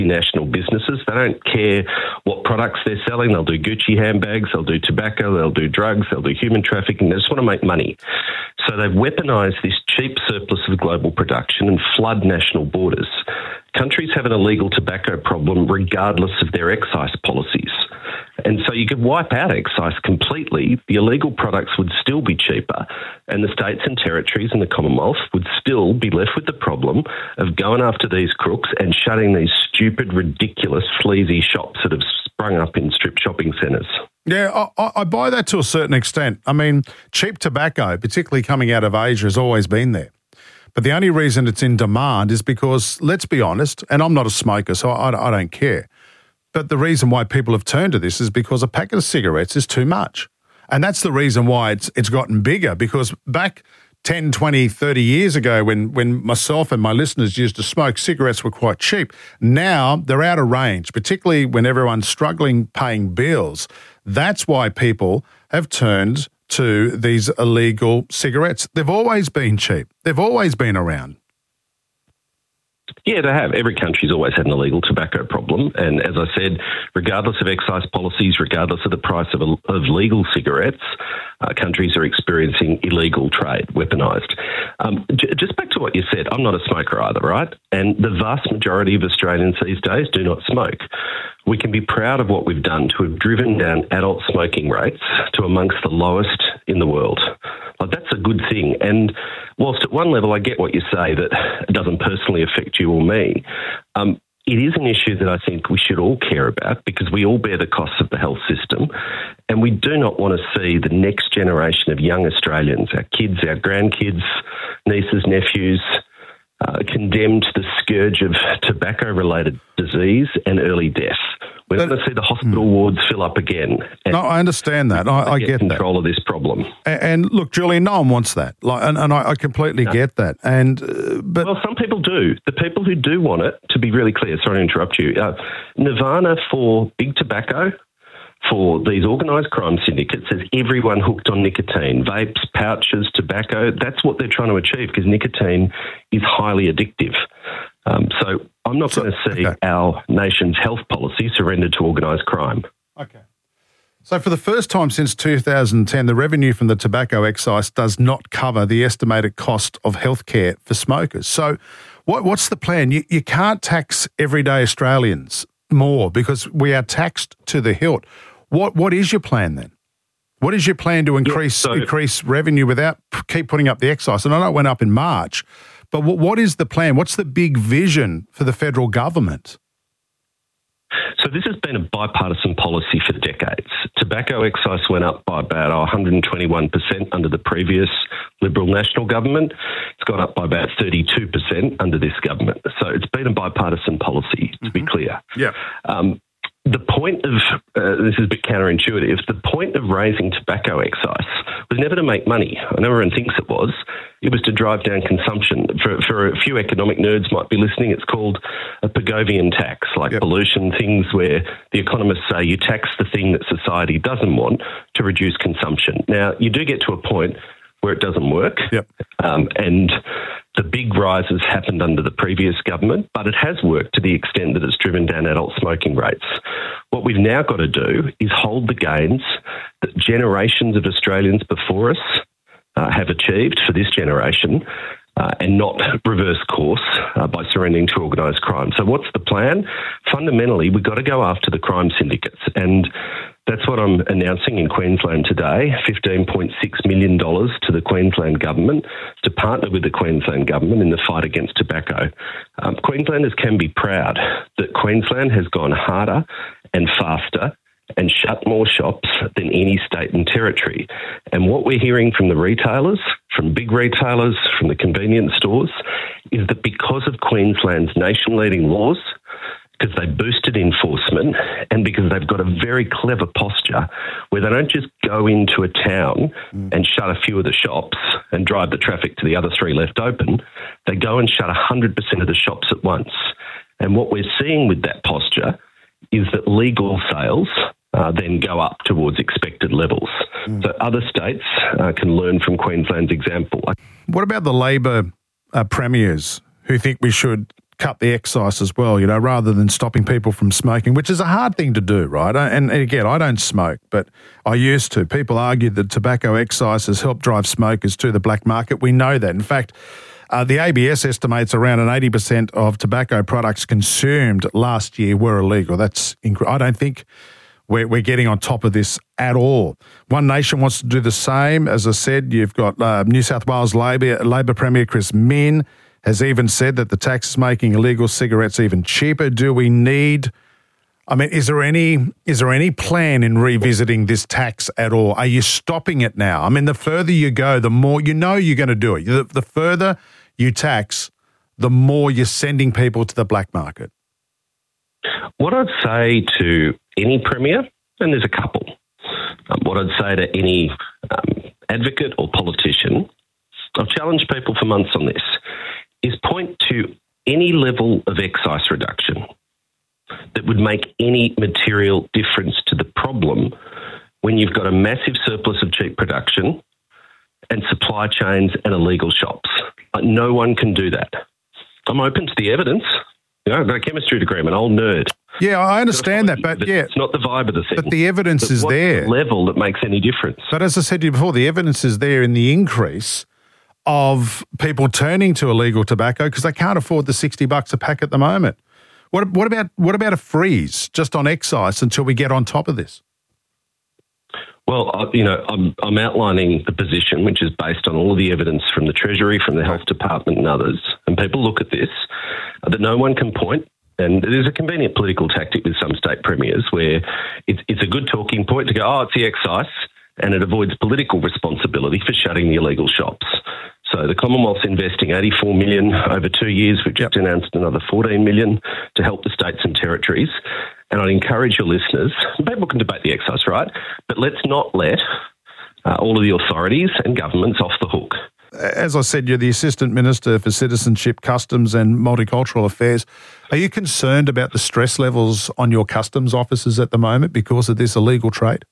national businesses. They don't care what products they're selling. They'll do Gucci handbags, they'll do tobacco, they'll do drugs, they'll do human trafficking. They just want to make money. So they've weaponised this cheap surplus of global production and flood national borders. Countries have an illegal tobacco problem regardless of their excise policies. And so you could wipe out excise completely, the illegal products would still be cheaper, and the states and territories and the Commonwealth would still be left with the problem of going after these crooks and shutting these stupid, ridiculous, sleazy shops that have sprung up in strip shopping centres. Yeah, I buy that to a certain extent. I mean, cheap tobacco, particularly coming out of Asia, has always been there. But the only reason it's in demand is because, let's be honest, and I'm not a smoker, so I don't care, but the reason why people have turned to this is because a packet of cigarettes is too much. And that's the reason why it's gotten bigger, because back 10, 20, 30 years ago when myself and my listeners used to smoke, cigarettes were quite cheap. Now they're out of range, particularly when everyone's struggling paying bills. That's why people have turned to these illegal cigarettes. They've always been cheap. They've always been around. Yeah, they have. Every country's always had an illegal tobacco problem. And as I said, regardless of excise policies, regardless of the price of legal cigarettes, countries are experiencing illegal trade, weaponised. Just back to what you said, I'm not a smoker either, right? And the vast majority of Australians these days do not smoke. We can be proud of what we've done to have driven down adult smoking rates to amongst the lowest in the world. Like, that's a good thing. And whilst at one level I get what you say, that it doesn't personally affect you or me, it is an issue that I think we should all care about, because we all bear the costs of the health system, and we do not want to see the next generation of young Australians, our kids, our grandkids, nieces, nephews, condemned to the scourge of tobacco-related disease and early death. We're going to see the hospital wards fill up again. No, I understand that. I get control of this problem. And look, Julian, no one wants that. And I completely get that. But well, some people do. The people who do want it, to be really clear, sorry to interrupt you, Nirvana for big tobacco, for these organised crime syndicates, is everyone hooked on nicotine, vapes, pouches, tobacco. That's what they're trying to achieve, because nicotine is highly addictive. So I'm not going to see our nation's health policy surrendered to organised crime. Okay. So for the first time since 2010, the revenue from the tobacco excise does not cover the estimated cost of healthcare for smokers. So what's the plan? You can't tax everyday Australians more, because we are taxed to the hilt. What is your plan then? What is your plan to increase revenue without keep putting up the excise? And I know it went up in March, but what is the plan? What's the big vision for the federal government? So this has been a bipartisan policy for decades. Tobacco excise went up by about 121% under the previous Liberal National government. It's gone up by about 32% under this government. So it's been a bipartisan policy, to be clear. Yeah. The point of, this is a bit counterintuitive, the point of raising tobacco excise was never to make money. I know everyone thinks it was. It was to drive down consumption. For a few economic nerds might be listening, it's called a Pigovian tax, like pollution, things where the economists say you tax the thing that society doesn't want to reduce consumption. Now, you do get to a point where it doesn't work. And the big rises happened under the previous government, but it has worked to the extent that it's driven down adult smoking rates. What we've now got to do is hold the gains that generations of Australians before us have achieved for this generation, and not reverse course by surrendering to organised crime. So what's the plan? Fundamentally, we've got to go after the crime syndicates, and that's what I'm announcing in Queensland today, $15.6 million to the Queensland government to partner with the Queensland government in the fight against tobacco. Queenslanders can be proud that Queensland has gone harder and faster and shut more shops than any state and territory. And what we're hearing from the retailers, from big retailers, from the convenience stores, is that because of Queensland's nation-leading laws, because they boosted enforcement, and because they've got a very clever posture where they don't just go into a town and shut a few of the shops and drive the traffic to the other three left open, they go and shut 100% of the shops at once. And what we're seeing with that posture is that legal sales then go up towards expected levels. So other states can learn from Queensland's example. What about the Labor premiers who think we should cut the excise as well, rather than stopping people from smoking, which is a hard thing to do, right? And again, I don't smoke, but I used to. People argue that tobacco excise has helped drive smokers to the black market. We know that. In fact, the ABS estimates around 80% of tobacco products consumed last year were illegal. That's I don't think we're getting on top of this at all. One Nation wants to do the same. As I said, you've got New South Wales Labor Premier Chris Min has even said that the tax is making illegal cigarettes even cheaper. Do we need... is there any plan in revisiting this tax at all? Are you stopping it now? The further you go, the more you're going to do it. The further you tax, the more you're sending people to the black market. What I'd say to any premier, and there's a couple, what I'd say to any advocate or politician, I've challenged people for months on this, is point to any level of excise reduction that would make any material difference to the problem when you've got a massive surplus of cheap production and supply chains and illegal shops. No one can do that. I'm open to the evidence. I've got a chemistry degree. I'm an old nerd. Yeah, I understand that, but it's not the vibe of the thing. But the evidence is there. What's the level that makes any difference? But as I said to you before, the evidence is there in the increase of people turning to illegal tobacco because they can't afford the $60 a pack at the moment. What about a freeze just on excise until we get on top of this? Well, I'm outlining the position, which is based on all of the evidence from the Treasury, from the Health Department and others, and people look at this, that no one can point, and there's a convenient political tactic with some state premiers where it's a good talking point to go, it's the excise, and it avoids political responsibility for shutting the illegal shops. So the Commonwealth's investing $84 million over 2 years. We've just announced another $14 million to help the states and territories. And I'd encourage your listeners, people can debate the excise, right? But let's not let all of the authorities and governments off the hook. As I said, you're the Assistant Minister for Citizenship, Customs and Multicultural Affairs. Are you concerned about the stress levels on your customs officers at the moment because of this illegal trade?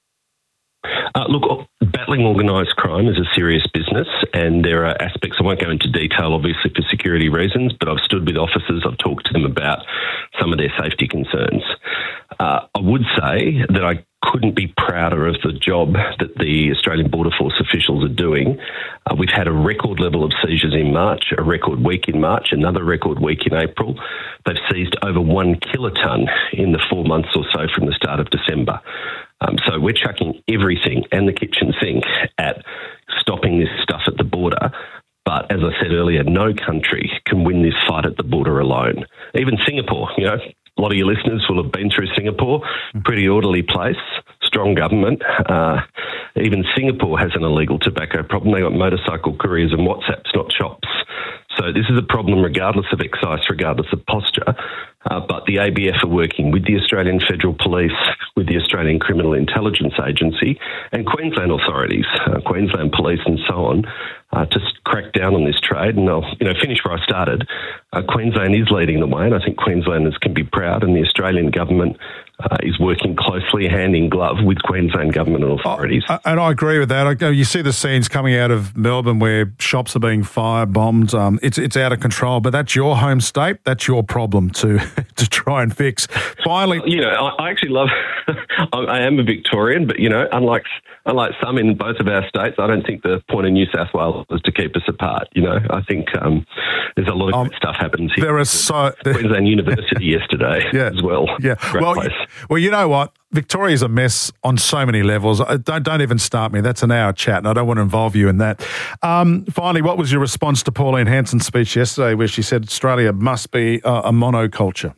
Look, battling organised crime is a serious business, and there are aspects, I won't go into detail obviously for security reasons, but I've stood with officers, I've talked to them about some of their safety concerns. I would say that I couldn't be prouder of the job that the Australian Border Force officials are doing. We've had a record level of seizures in March, a record week in March, another record week in April. They've seized over 1 kilotonne in the 4 months or so from the start of December. So we're chucking everything and the kitchen sink at stopping this stuff at the border. But as I said earlier, no country can win this fight at the border alone. Even Singapore, a lot of your listeners will have been through Singapore, pretty orderly place, strong government. Even Singapore has an illegal tobacco problem. They got motorcycle couriers and WhatsApps, not shops. So this is a problem regardless of excise, regardless of posture. But the ABF are working with the Australian Federal Police, with the Australian Criminal Intelligence Agency and Queensland authorities, Queensland Police and so on, to crack down on this trade. And I'll finish where I started. Queensland is leading the way, and I think Queenslanders can be proud, and the Australian government is working closely hand in glove with Queensland government and authorities. And I agree with that. You see the scenes coming out of Melbourne where shops are being firebombed. It's out of control, but that's your home state. That's your problem to try and fix. Finally, I actually love. I am a Victorian, but unlike some in both of our states, I don't think the point of New South Wales was to keep us apart. I think there's a lot of good stuff happens here. Queensland University yesterday as well. Yeah. Well, you know what? Victoria's a mess on so many levels. Don't even start me. That's an hour chat, and I don't want to involve you in that. Finally, what was your response to Pauline Hanson's speech yesterday where she said Australia must be a monoculture?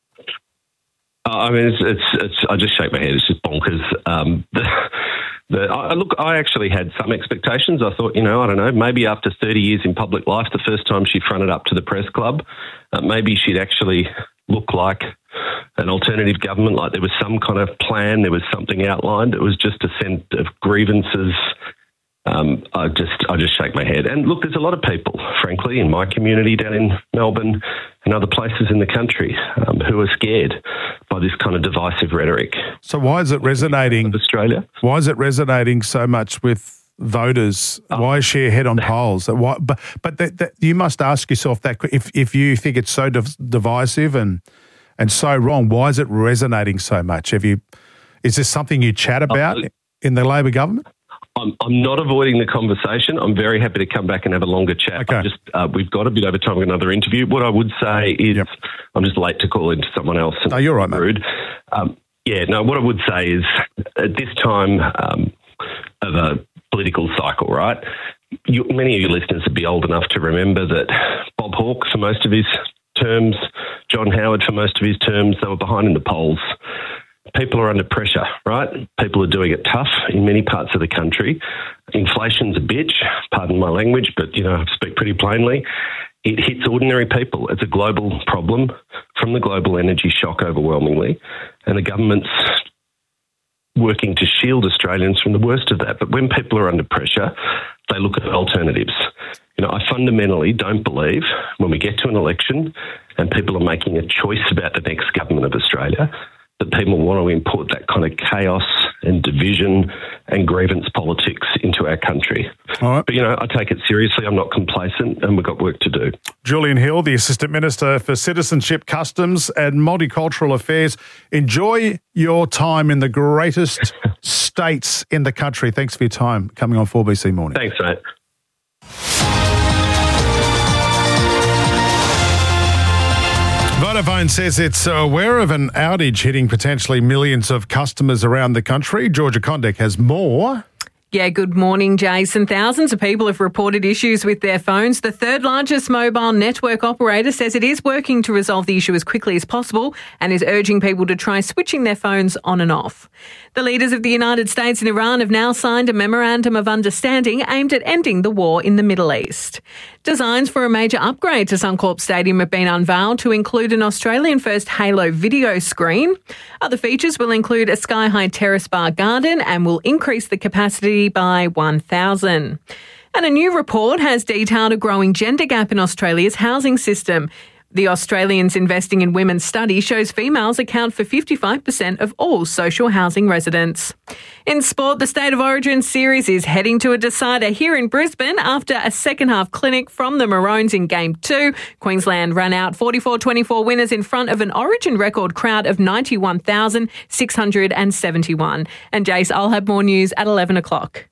I just shake my head. It's just bonkers. I actually had some expectations. I thought, I don't know, maybe after 30 years in public life, the first time she fronted up to the press club, maybe she'd actually look like an alternative government, like there was some kind of plan, there was something outlined. It was just a sense of grievances. I just shake my head. And look, there's a lot of people, frankly, in my community down in Melbourne and other places in the country who are scared by this kind of divisive rhetoric. So why is it resonating? Australia. Why is it resonating so much with voters? Why is she ahead on polls? But you must ask yourself that if you think it's so divisive and so wrong, why is it resonating so much? Is this something you chat about in the Labor government? I'm not avoiding the conversation. I'm very happy to come back and have a longer chat. Okay. We've got a bit over time with another interview. What I would say is I'm just late to call into someone else. No, you're right, mate. Rude. What I would say is at this time of a political cycle, right, many of your listeners would be old enough to remember that Bob Hawke, for most of his terms, John Howard, for most of his terms, they were behind in the polls. People are under pressure, right? People are doing it tough in many parts of the country. Inflation's a bitch, pardon my language, but, I speak pretty plainly. It hits ordinary people. It's a global problem from the global energy shock overwhelmingly, and the government's working to shield Australians from the worst of that. But when people are under pressure, they look at alternatives. I fundamentally don't believe when we get to an election and people are making a choice about the next government of Australia that people want to import that kind of chaos and division and grievance politics into our country. All right. But, I take it seriously. I'm not complacent and we've got work to do. Julian Hill, the Assistant Minister for Citizenship, Customs and Multicultural Affairs. Enjoy your time in the greatest states in the country. Thanks for your time coming on 4BC Morning. Thanks, mate. Vodafone says it's aware of an outage hitting potentially millions of customers around the country. Georgia Condek has more. Yeah, good morning, Jason. Thousands of people have reported issues with their phones. The third largest mobile network operator says it is working to resolve the issue as quickly as possible and is urging people to try switching their phones on and off. The leaders of the United States and Iran have now signed a memorandum of understanding aimed at ending the war in the Middle East. Designs for a major upgrade to Suncorp Stadium have been unveiled to include an Australian-first Halo video screen. Other features will include a sky-high terrace bar garden and will increase the capacity by 1,000. And a new report has detailed a growing gender gap in Australia's housing system. The Australians Investing in Women study shows females account for 55% of all social housing residents. In sport, the State of Origin series is heading to a decider here in Brisbane after a second-half clinic from the Maroons in Game 2. Queensland ran out 44-24 winners in front of an Origin record crowd of 91,671. And Jace, I'll have more news at 11 o'clock.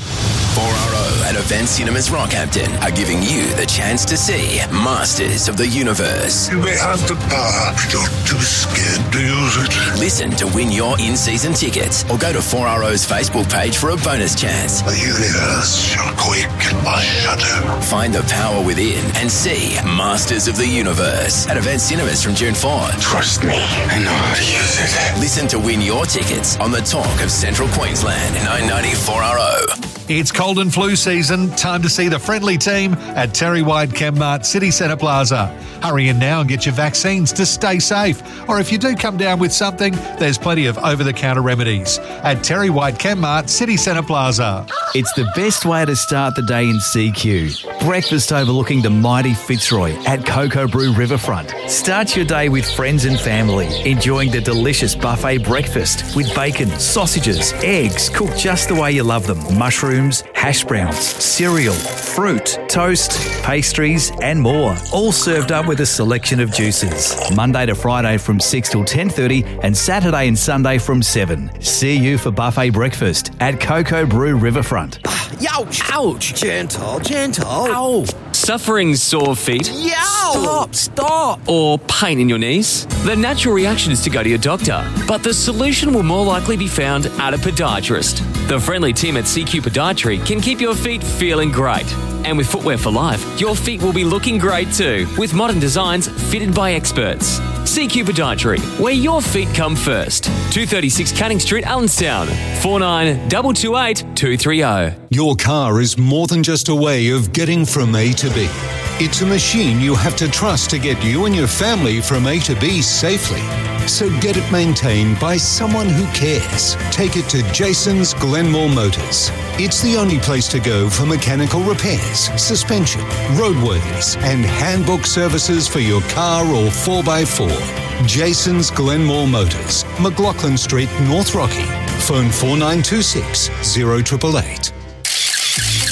4RO and Event Cinemas Rockhampton are giving you the chance to see Masters of the Universe. You may have the power, but you're too scared to use it. Listen to win your in-season tickets or go to 4RO's Facebook page for a bonus chance. The universe shall quake at my shadow. Find the power within and see Masters of the Universe at Event Cinemas from June 4. Trust me, I know how to use it. Listen to win your tickets on the Talk of Central Queensland, 990 4RO. It's cold and flu season. Time to see the friendly team at Terry White Chemmart City Centre Plaza. Hurry in now and get your vaccines to stay safe. Or if you do come down with something, there's plenty of over-the-counter remedies at Terry White Chemmart City Centre Plaza. It's the best way to start the day in CQ. Breakfast overlooking the mighty Fitzroy at Cocoa Brew Riverfront. Start your day with friends and family, enjoying the delicious buffet breakfast with bacon, sausages, eggs, cooked just the way you love them, mushrooms, hash browns, cereal, fruit, toast, pastries and more, all served up with a selection of juices. Monday to Friday from 6 till 10:30 and Saturday and Sunday from 7. See you for buffet breakfast at Cocoa Brew Riverfront. Ouch! Ouch! Gentle, gentle. Ow! Suffering sore feet? Yow! Stop! Or pain in your knees? The natural reaction is to go to your doctor, but the solution will more likely be found at a podiatrist. The friendly team at CQ Podiatry can keep your feet feeling great. And with Footwear for Life, your feet will be looking great too, with modern designs fitted by experts. CQ Podiatry, where your feet come first. 236 Canning Street, Allenstown. 492228 230. Your car is more than just a way of getting from A to B. It's a machine you have to trust to get you and your family from A to B safely. So get it maintained by someone who cares. Take it to Jason's Glenmore Motors. It's the only place to go for mechanical repairs, suspension, roadworthiness, and handbook services for your car or 4x4. Jason's Glenmore Motors, McLaughlin Street, North Rocky. Phone 4926 0888.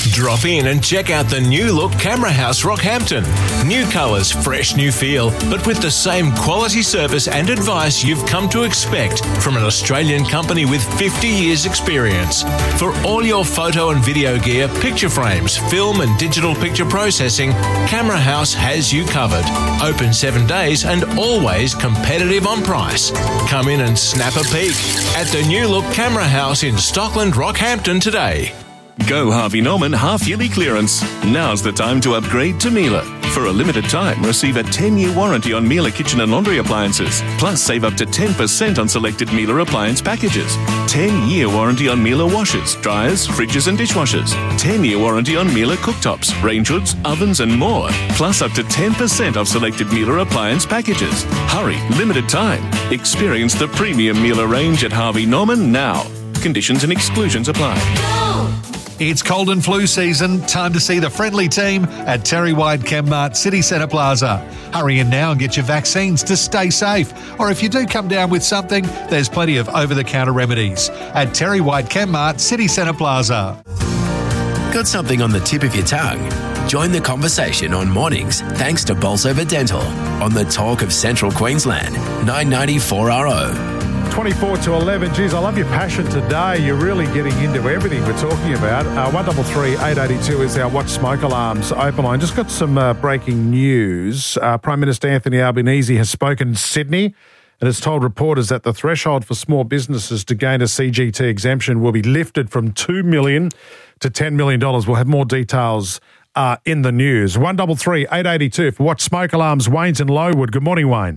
Drop in and check out the new look Camera House Rockhampton. New colours, fresh new feel, but with the same quality service and advice you've come to expect from an Australian company with 50 years experience. For all your photo and video gear, picture frames, film and digital picture processing, Camera House has you covered. Open 7 days and always competitive on price. Come in and snap a peek at the new look Camera House in Stockland, Rockhampton today. Go Harvey Norman half-yearly clearance. Now's the time to upgrade to Miele. For a limited time, receive a 10-year warranty on Miele kitchen and laundry appliances. Plus, save up to 10% on selected Miele appliance packages. 10-year warranty on Miele washers, dryers, fridges and dishwashers. 10-year warranty on Miele cooktops, range hoods, ovens and more. Plus, up to 10% off selected Miele appliance packages. Hurry, limited time. Experience the premium Miele range at Harvey Norman now. Conditions and exclusions apply. It's cold and flu season. Time to see the friendly team at Terry White Chemmart City Centre Plaza. Hurry in now and get your vaccines to stay safe. Or if you do come down with something, there's plenty of over-the-counter remedies at Terry White Chemmart City Centre Plaza. Got something on the tip of your tongue? Join the conversation on mornings thanks to Bolsover Dental on the Talk of Central Queensland, 990 4RO. 24 to 11. Geez, I love your passion today. You're really getting into everything we're talking about. 133 882 is our Watch Smoke Alarms open line. Just got some breaking news. Prime Minister Anthony Albanese has spoken in Sydney and has told reporters that the threshold for small businesses to gain a CGT exemption will be lifted from $2 million to $10 million. We'll have more details in the news. 133 882 for Watch Smoke Alarms. Wayne's in Lowood. Good morning, Wayne.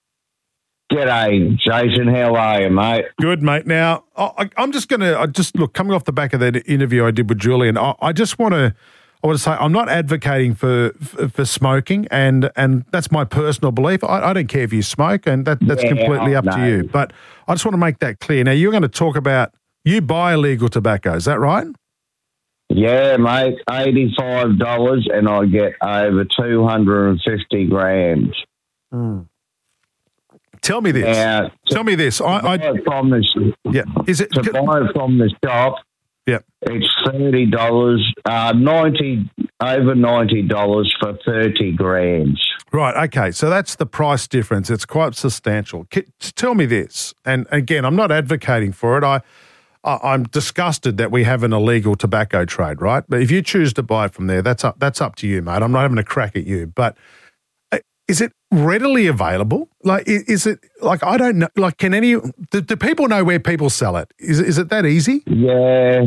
G'day, Jason. How are you, mate? Good, mate. Now, I'm just going to, look, coming off the back of that interview I did with Julian, I want to say I'm not advocating for smoking, and that's my personal belief. I don't care if you smoke, and that's completely up to you. But I just want to make that clear. Now, you're going to talk about, you buy illegal tobacco, is that right? Yeah, mate, $85 and I get over 250 grams. Tell me this. Now, Tell me this. Buy it from the Is it to buy it from the shop? Yeah, it's $30. Over $90 for 30 grams. Right. Okay. So that's the price difference. It's quite substantial. Tell me this, and again, I'm not advocating for it. I'm disgusted that we have an illegal tobacco trade, right? But if you choose to buy it from there, that's up to you, mate. I'm not having a crack at you, but. Is it readily available? Like, is it like, I don't know, like, do people know where people sell it? Is it that easy? Yeah,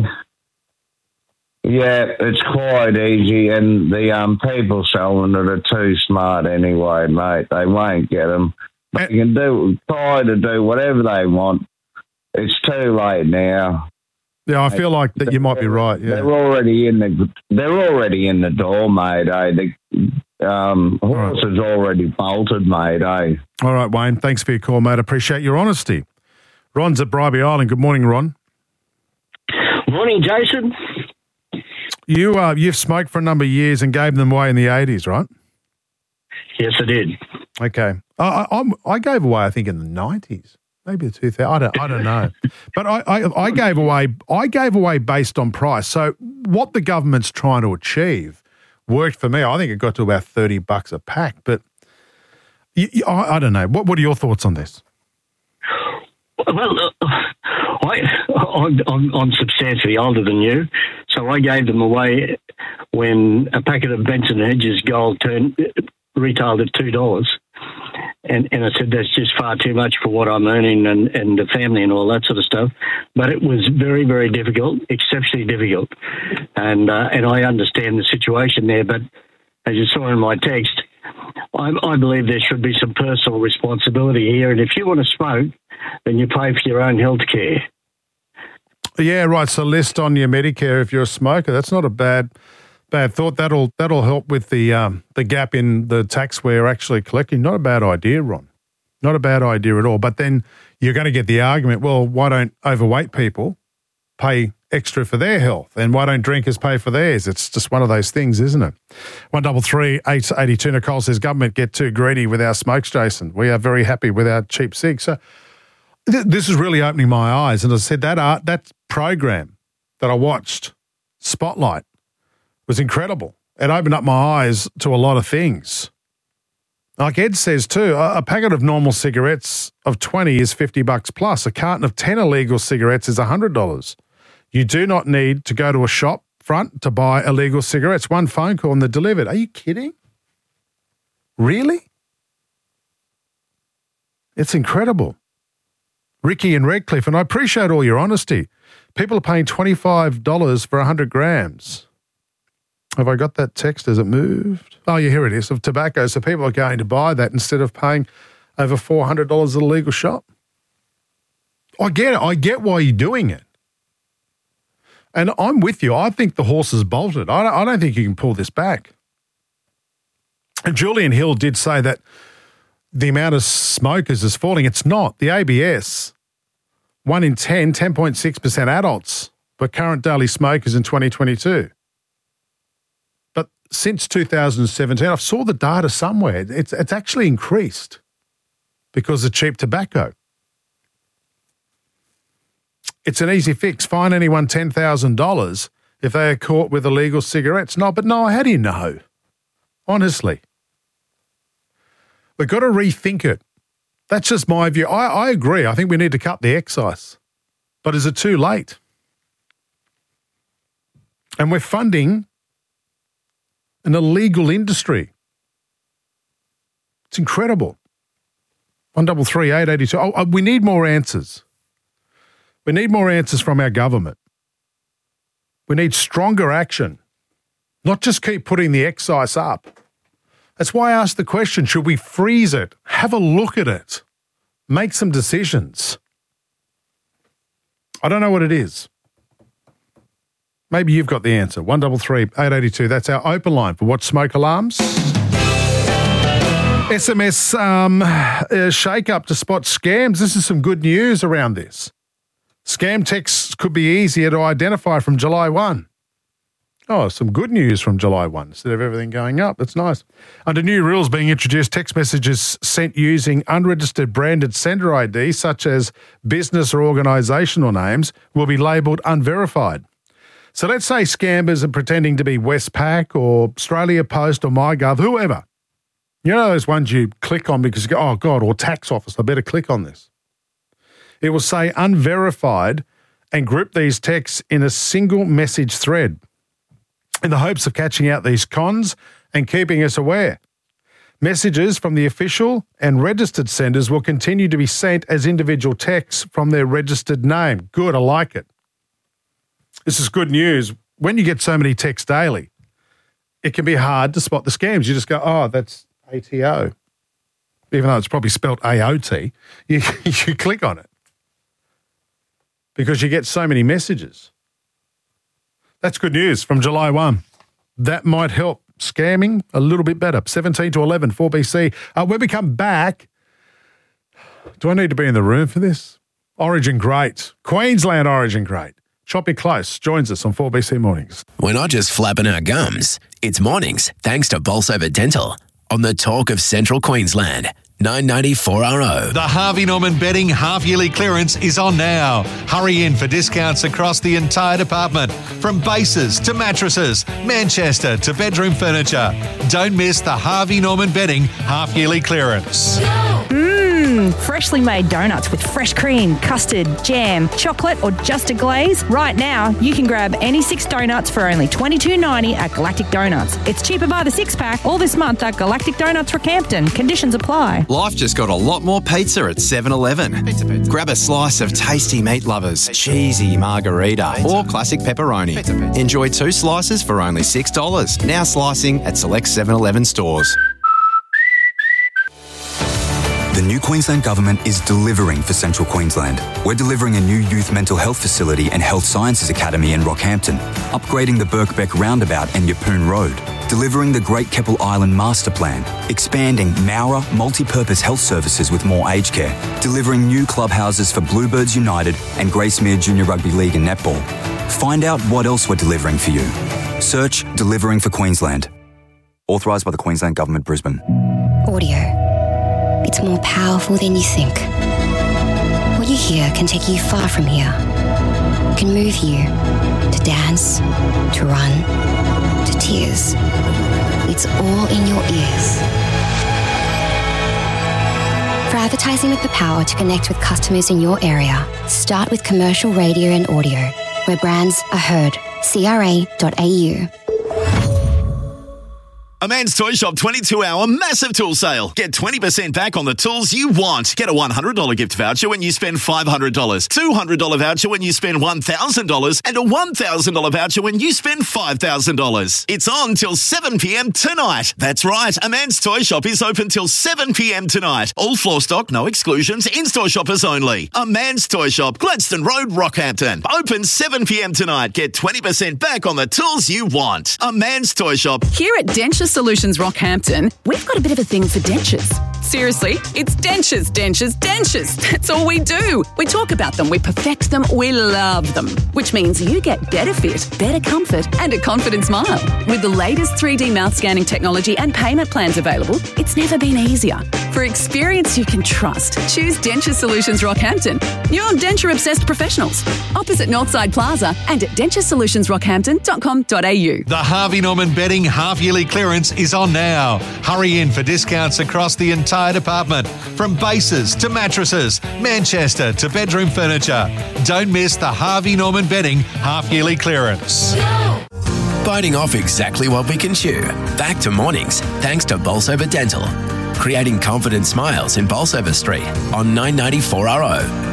it's quite easy, and the people selling it are too smart anyway, mate. They won't get them. They can try to do whatever they want. It's too late now. Yeah, I feel like that you might be right. Yeah, they're already in the door, mate. Horse is already bolted, mate. All right, Wayne. Thanks for your call, mate. Appreciate your honesty. Ron's at Bribie Island. Good morning, Ron. Morning, Jason. You've smoked for a number of years and gave them away in the 80s, right? Yes, I did. Okay. I gave away, I think, in the 90s. Maybe the 2000s. I don't know. But I gave away based on price. So what the government's trying to achieve worked for me. I think it got to about $30 a pack. But I don't know. What are your thoughts on this? Well, I'm substantially older than you, so I gave them away when a packet of Benson Hedges Gold retailed at $2. And I said, that's just far too much for what I'm earning and the family and all that sort of stuff. But it was very, very difficult, exceptionally difficult. And I understand the situation there. But as you saw in my text, I believe there should be some personal responsibility here. And if you want to smoke, then you pay for your own health care. Yeah, right. So list on your Medicare if you're a smoker. That's not a bad thought. That'll help with the gap in the tax we're actually collecting. Not a bad idea, Ron. Not a bad idea at all. But then you're going to get the argument, well, why don't overweight people pay extra for their health? And why don't drinkers pay for theirs? It's just one of those things, isn't it? 133 882. Nicole says, government get too greedy with our smokes, Jason. We are very happy with our cheap cigs. So this is really opening my eyes. And as I said, that program that I watched, Spotlight, was incredible. It opened up my eyes to a lot of things. Like Ed says too, a packet of normal cigarettes of 20 is $50 plus. A carton of 10 illegal cigarettes is $100. You do not need to go to a shop front to buy illegal cigarettes. One phone call and they're delivered. Are you kidding? Really? It's incredible. Ricky in Redcliffe, and I appreciate all your honesty. People are paying $25 for 100 grams. Have I got that text? Has it moved? Oh, yeah, here it is, of tobacco. So people are going to buy that instead of paying over $400 at a legal shop. I get it. I get why you're doing it. And I'm with you. I think the horse is bolted. I don't think you can pull this back. And Julian Hill did say that the amount of smokers is falling. It's not. The ABS, 1 in 10, 10.6% adults were current daily smokers in 2022. But since 2017, I saw the data somewhere. It's actually increased because of cheap tobacco. It's an easy fix. Fine anyone $10,000 if they are caught with illegal cigarettes. No, but no, how do you know? Honestly. We've got to rethink it. That's just my view. I agree. I think we need to cut the excise. But is it too late? And we're funding an illegal industry. It's incredible. 133 882. Oh, we need more answers. We need more answers from our government. We need stronger action, not just keep putting the excise up. That's why I asked the question, should we freeze it? Have a look at it. Make some decisions. I don't know what it is. Maybe you've got the answer. 133 882. That's our open line for Watch Smoke Alarms. SMS shake up to spot scams. This is some good news around this. Scam texts could be easier to identify from July 1. Oh, some good news from July 1 instead of everything going up. That's nice. Under new rules being introduced, text messages sent using unregistered branded sender ID, such as business or organisational names, will be labelled unverified. So let's say scammers are pretending to be Westpac or Australia Post or MyGov, whoever. You know those ones you click on because you go, oh, God, or tax office, I better click on this. It will say unverified and group these texts in a single message thread in the hopes of catching out these cons and keeping us aware. Messages from the official and registered senders will continue to be sent as individual texts from their registered name. Good, I like it. This is good news. When you get so many texts daily, it can be hard to spot the scams. You just go, oh, that's ATO. Even though it's probably spelled AOT, you click on it because you get so many messages. That's good news from July 1. That might help scamming a little bit better. 17 to 11, 4BC. When we come back, do I need to be in the room for this? Origin Great. Queensland Origin Great. Choppy Close joins us on 4BC Mornings. We're not just flapping our gums. It's mornings thanks to Bolsover Dental on the Talk of Central Queensland. 994RO. The Harvey Norman Bedding half-yearly clearance is on now. Hurry in for discounts across the entire department, from bases to mattresses, Manchester to bedroom furniture. Don't miss the Harvey Norman Bedding half-yearly clearance. Freshly made donuts with fresh cream, custard, jam, chocolate or just a glaze. Right now, you can grab any 6 donuts for only $22.90 at Galactic Donuts. It's cheaper by the 6-pack all this month at Galactic Donuts Rockhampton. Conditions apply. Life just got a lot more pizza at 7-Eleven. Grab a slice of tasty meat lovers, cheesy margarita or classic pepperoni. Enjoy 2 slices for only $6. Now slicing at select 7-Eleven stores. The new Queensland Government is delivering for Central Queensland. We're delivering a new youth mental health facility and health sciences academy in Rockhampton, upgrading the Birkbeck Roundabout and Yeppoon Road, delivering the Great Keppel Island Master Plan, expanding Mowra multi-purpose health services with more aged care, delivering new clubhouses for Bluebirds United and Gracemere Junior Rugby League and Netball. Find out what else we're delivering for you. Search Delivering for Queensland. Authorised by the Queensland Government, Brisbane. Audio. It's more powerful than you think. What you hear can take you far from here. Can move you to dance, to run, to tears. It's all in your ears. For advertising with the power to connect with customers in your area, start with commercial radio and audio, where brands are heard. CRA.au. A Man's Toy Shop 22-hour massive tool sale. Get 20% back on the tools you want. Get a $100 gift voucher when you spend $500, $200 voucher when you spend $1,000, and a $1,000 voucher when you spend $5,000. It's on till 7 p.m. tonight. That's right. A Man's Toy Shop is open till 7 p.m. tonight. All floor stock, no exclusions, in-store shoppers only. A Man's Toy Shop, Gladstone Road, Rockhampton. Open 7 p.m. tonight. Get 20% back on the tools you want. A Man's Toy Shop. Here at Denture Solutions Rockhampton, we've got a bit of a thing for dentures. Seriously, it's dentures, dentures, dentures. That's all we do. We talk about them, we perfect them, we love them. Which means you get better fit, better comfort, and a confident smile. With the latest 3D mouth scanning technology and payment plans available, it's never been easier. For experience you can trust, choose Denture Solutions Rockhampton. You're denture-obsessed professionals. Opposite Northside Plaza and at denturesolutionsrockhampton.com.au. The Harvey Norman Bedding half-yearly clearance is on now. Hurry in for discounts across the entire department, from bases to mattresses, Manchester to bedroom furniture. Don't miss the Harvey Norman Bedding half-yearly clearance. Biting off exactly what we can chew. Back to mornings, thanks to Bolsover Dental. Creating confident smiles in Bolsover Street on 994 RO.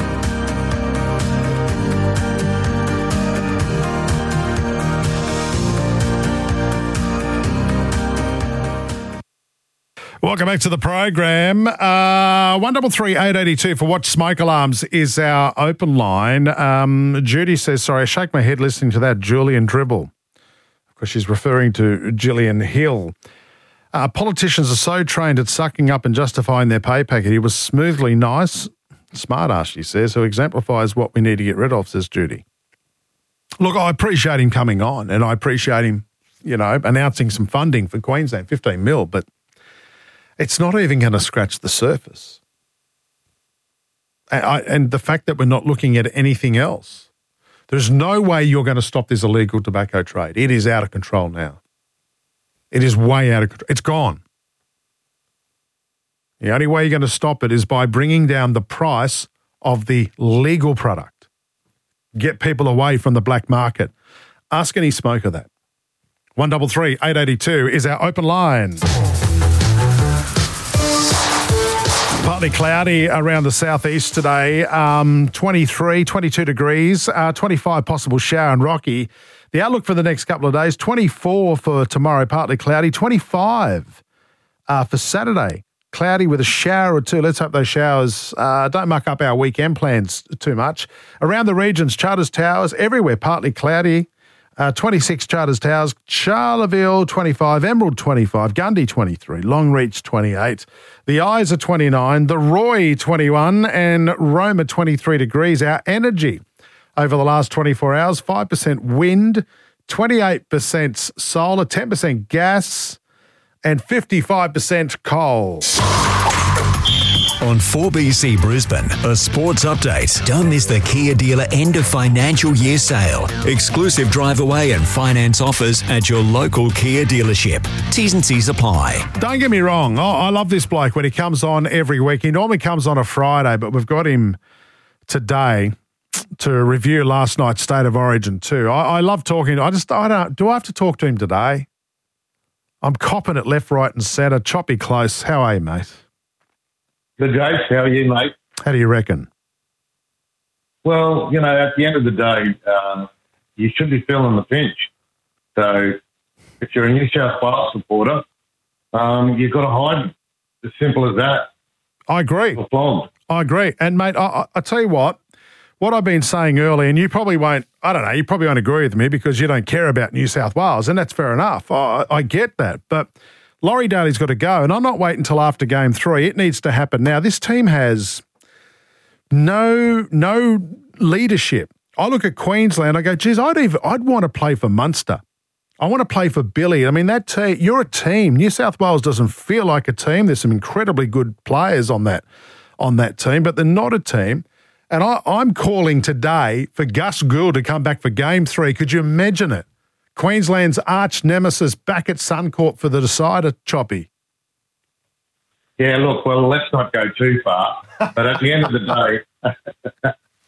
Welcome back to the program. 133 882 for Watch Smoke Alarms is our open line. Judy says, sorry, I shake my head listening to that Julian dribble. Of course, she's referring to Gillian Hill. Politicians are so trained at sucking up and justifying their pay packet. He was smoothly nice, smart ass, she says, who exemplifies what we need to get rid of, says Judy. Look, I appreciate him coming on and I appreciate him, announcing some funding for Queensland, 15 mil, but it's not even going to scratch the surface. And the fact that we're not looking at anything else. There's no way you're going to stop this illegal tobacco trade. It is out of control now. It is way out of control. It's gone. The only way you're going to stop it is by bringing down the price of the legal product. Get people away from the black market. Ask any smoker that. 133 882 is our open line. Partly cloudy around the southeast today, 23, 22 degrees, 25 possible shower and rocky. The outlook for the next couple of days, 24 for tomorrow, partly cloudy, 25 for Saturday, cloudy with a shower or two. Let's hope those showers don't muck up our weekend plans too much. Around the regions, Charters Towers, everywhere, partly cloudy. 26 Charters Towers, Charleville 25, Emerald 25, Gundy 23, Longreach 28, the Eyes are 29, the Roy 21 and Roma 23 degrees. Our energy over the last 24 hours, 5% wind, 28% solar, 10% gas and 55% coal. On 4BC Brisbane, a sports update. Don't miss the Kia dealer end of financial year sale. Exclusive drive away and finance offers at your local Kia dealership. T's and C's apply. Don't get me wrong. I love this bloke when he comes on every week. He normally comes on a Friday, but we've got him today to review last night's State of Origin too. I love talking. Do I have to talk to him today? I'm copping it left, right and centre. Choppy close. How are you, mate? Good, Jace. How are you, mate? How do you reckon? Well, at the end of the day, you should be feeling the pinch. So if you're a New South Wales supporter, you've got to hide. As simple as that. I agree. I agree. And, mate, I tell you what I've been saying earlier, and you probably won't, you probably won't agree with me because you don't care about New South Wales, and that's fair enough. I get that. But Laurie Daly's got to go, and I'm not waiting until after Game 3. It needs to happen now. This team has no leadership. I look at Queensland, I go, geez, I'd want to play for Munster. I want to play for Billy. I mean, that team, you're a team. New South Wales doesn't feel like a team. There's some incredibly good players on that team, but they're not a team. And I'm calling today for Gus Gould to come back for Game 3. Could you imagine it? Queensland's arch nemesis back at Suncorp for the decider, Choppy. Yeah, look, well, let's not go too far. But at the end of the day,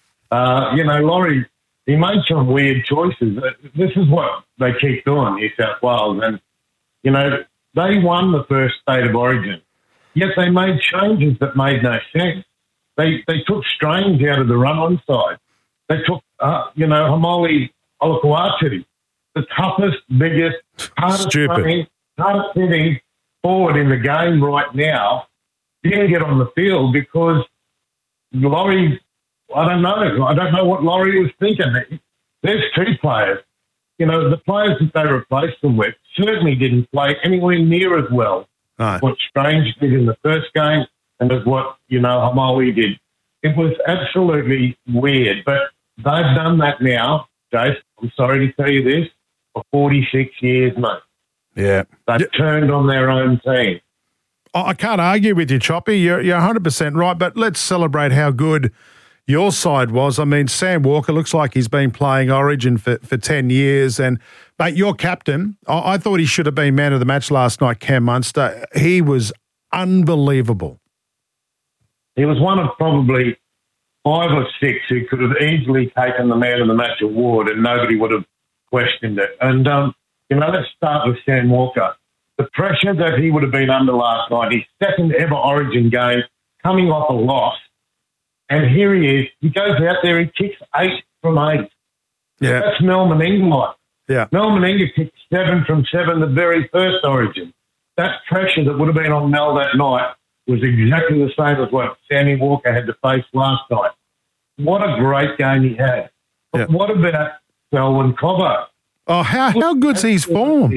Laurie, he made some weird choices. This is what they keep doing, New South Wales. And, they won the first State of Origin, yet they made changes that made no sense. They took Strange out of the run-on side. They took, Hamoli Olakuatiri, the toughest, biggest, hardest running, hardest hitting forward in the game right now, didn't get on the field because Laurie, I don't know what Laurie was thinking. There's two players. The players that they replaced them with certainly didn't play anywhere near as well as what Strange did in the first game and as what, Hamoli did. It was absolutely weird, but they've done that now, Jace. I'm sorry to tell you this, for 46 years, mate. Yeah. They've turned on their own team. I can't argue with you, Choppy. You're 100% right, but let's celebrate how good your side was. I mean, Sam Walker looks like he's been playing Origin for 10 years. And, mate, your captain, I thought he should have been man of the match last night, Cam Munster. He was unbelievable. He was one of probably 5 or 6 who could have easily taken the man of the match award and nobody would have questioned it. And, let's start with Sam Walker. The pressure that he would have been under last night, his second ever Origin game, coming off a loss, and here he is. He goes out there, he kicks 8 from 8. Yeah. That's Mel Meninga. Yeah. Mel Meninga kicked 7 from 7 the very first Origin. That pressure that would have been on Mel that night was exactly the same as what Sammy Walker had to face last night. What a great game he had. But what about Selwyn Cobbo? Oh, how good's his form?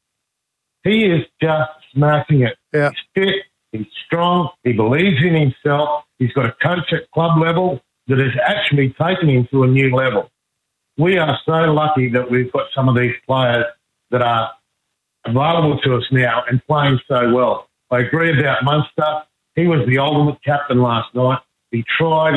He is just smashing it. Yeah. He's fit, he's strong, he believes in himself. He's got a coach at club level that has actually taken him to a new level. We are so lucky that we've got some of these players that are available to us now and playing so well. I agree about Munster. He was the ultimate captain last night. He tried.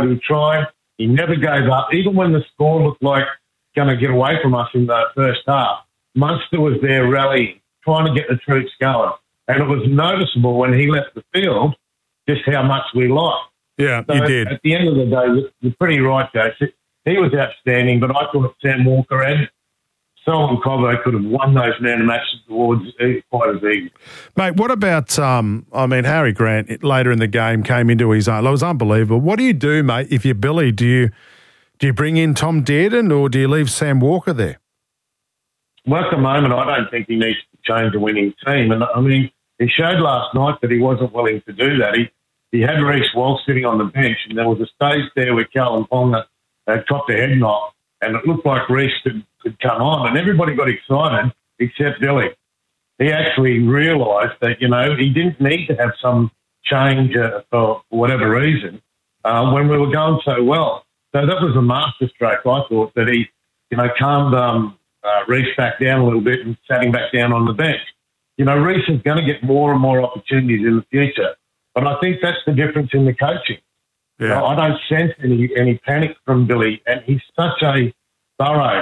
He never gave up. Even when the score looked like going to get away from us in the first half, Munster was there rallying, trying to get the troops going. And it was noticeable when he left the field just how much we lost. Yeah, so you did. At the end of the day, you're pretty right, Jason. He was outstanding, but I thought Sam Walker and Selwyn Cobbo could have won those man of the match awards quite as easy. Mate, what about, Harry Grant later in the game came into his own. It was unbelievable. What do you do, mate, if you're Billy? Do you bring in Tom Dearden or do you leave Sam Walker there? Well, at the moment, I don't think he needs to change a winning team. And, he showed last night that he wasn't willing to do that. He had Reece Walsh sitting on the bench, and there was a stage there where Callum Ponga had copped a head knock, and it looked like Reece could come on, and everybody got excited except Billy. He actually realised that, he didn't need to have some change for whatever reason when we were going so well. So that was a masterstroke, I thought, that he, calmed Reece back down a little bit and sat him back down on the bench. Reece is going to get more and more opportunities in the future, but I think that's the difference in the coaching. Yeah. I don't sense any panic from Billy, and he's such a thorough,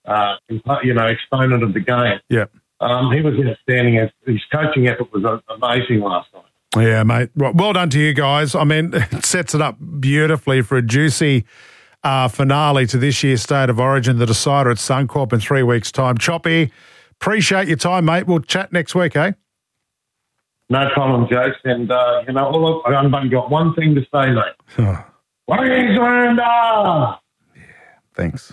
exponent of the game. Yeah. He was outstanding. His coaching effort was amazing last night. Yeah, mate. Well done to you guys. It sets it up beautifully for a juicy finale to this year's State of Origin, the decider at Suncorp in 3 weeks' time. Choppy, appreciate your time, mate. We'll chat next week, eh? No problem, Jace. And, I've only got one thing to say, mate. Queensland! Thanks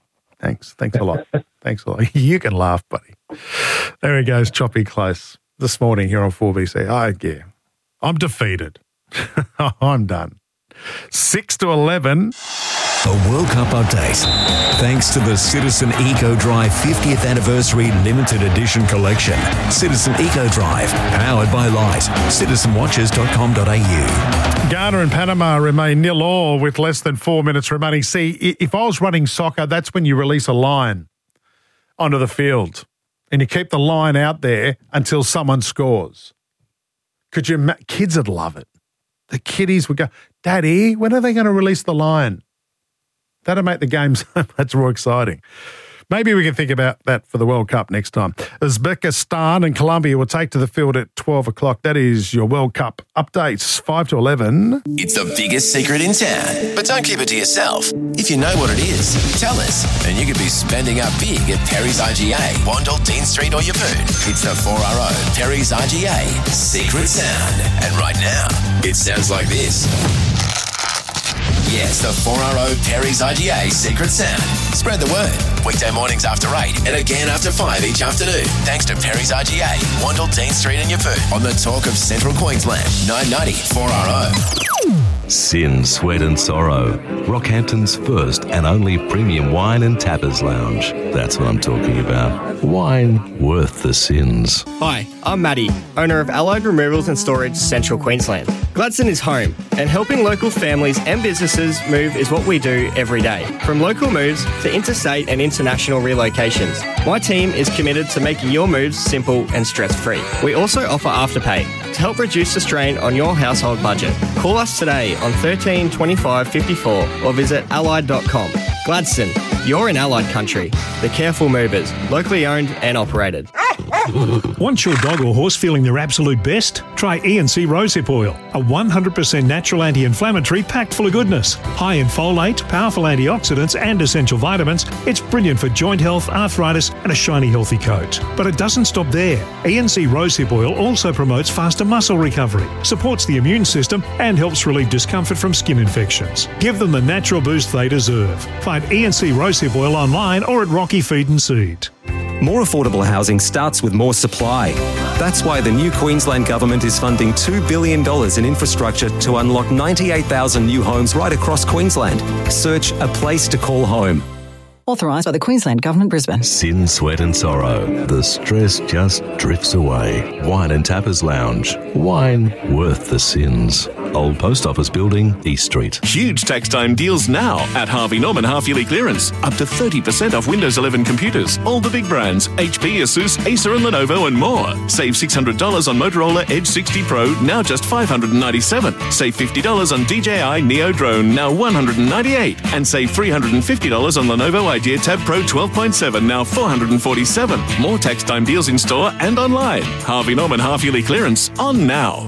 a lot. Thanks a lot. You can laugh, buddy. There he goes, Choppy Close, this morning here on 4BC. I'm defeated. I'm done. 6 to 11. A World Cup update. Thanks to the Citizen Eco Drive 50th Anniversary Limited Edition Collection. Citizen Eco Drive, powered by Light. CitizenWatches.com.au. Ghana and Panama remain 0-0 with less than 4 minutes remaining. See, if I was running soccer, that's when you release a line onto the field and you keep the line out there until someone scores. Kids would love it. The kiddies would go, Daddy, when are they going to release the line? That'll make the game so much more exciting. Maybe we can think about that for the World Cup next time. Uzbekistan and Colombia will take to the field at 12 o'clock. That is your World Cup updates, 5 to 11. It's the biggest secret in town, but don't keep it to yourself. If you know what it is, tell us, and you could be spending up big at Perry's IGA, Wandle, Dean Street or Yavoon. It's the 4RO Perry's IGA Secret Sound. And right now, it sounds like this. Yes, the 4RO Perry's IGA Secret Sound. Spread the word. Weekday mornings after 8 and again after 5 each afternoon. Thanks to Perry's IGA, Wandle, Dean Street and Yavoon. On the Talk of Central Queensland, 990 4RO. Sin, Sweat and Sorrow. Rockhampton's first and only premium wine and tappers lounge. That's what I'm talking about. Wine worth the sins. Hi, I'm Matty, owner of Allied Removals and Storage, Central Queensland. Gladstone is home, and helping local families and businesses move is what we do every day. From local moves to interstate and international relocations, my team is committed to making your moves simple and stress-free. We also offer Afterpay to help reduce the strain on your household budget. Call us today on 13 25 54 or visit allied.com. Gladstone, you're in Allied country. The Careful Movers, locally owned and operated. Want your dog or horse feeling their absolute best? Try E&C Rosehip Oil, a 100% natural anti-inflammatory packed full of goodness. High in folate, powerful antioxidants and essential vitamins, it's brilliant for joint health, arthritis and a shiny healthy coat. But it doesn't stop there. E&C Rosehip Oil also promotes faster muscle recovery, supports the immune system and helps relieve discomfort from skin infections. Give them the natural boost they deserve. Find E&C Rosehip Oil online or at Rocky Feed and Seed. More affordable housing starts with more supply. That's why the new Queensland Government is funding $2 billion in infrastructure to unlock 98,000 new homes right across Queensland. Search A Place to Call Home. Authorised by the Queensland Government, Brisbane. Sin, Sweat and Sorrow. The stress just drifts away. Wine and Tappers Lounge. Wine worth the sins. Old Post Office Building, East Street. Huge tax time deals now at Harvey Norman half-yearly clearance. Up to 30% off Windows 11 computers. All the big brands, HP, Asus, Acer and Lenovo and more. Save $600 on Motorola Edge 60 Pro, now just $597. Save $50 on DJI Neo Drone, now $198. And save $350 on Lenovo Idea Tab Pro 12.7, now $447. More tax time deals in store and online. Harvey Norman half-yearly clearance on now.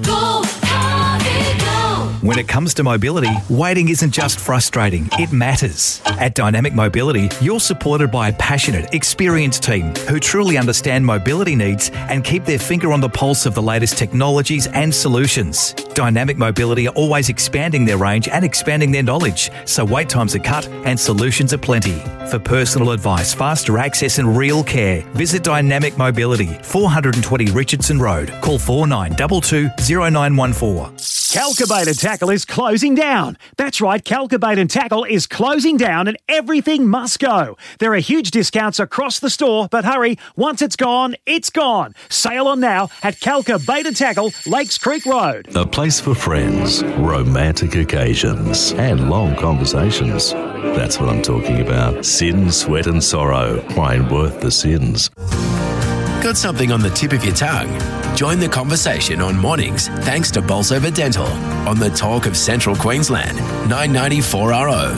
When it comes to mobility, waiting isn't just frustrating, it matters. At Dynamic Mobility, you're supported by a passionate, experienced team who truly understand mobility needs and keep their finger on the pulse of the latest technologies and solutions. Dynamic Mobility are always expanding their range and expanding their knowledge, so wait times are cut and solutions are plenty. For personal advice, faster access and real care, visit Dynamic Mobility, 420 Richardson Road. Call 4922 0914. Calcabait and Tackle is closing down. That's right, Calcabait and Tackle is closing down and everything must go. There are huge discounts across the store, but hurry, once it's gone, it's gone. Sail on now at Calcabait and Tackle, Lakes Creek Road. A place for friends, romantic occasions and long conversations. That's what I'm talking about. Sin, Sweat and Sorrow. Wine worth the sins. Got something on the tip of your tongue? Join the conversation on mornings thanks to Bolsover Dental on the Talk of Central Queensland, 990 4RO.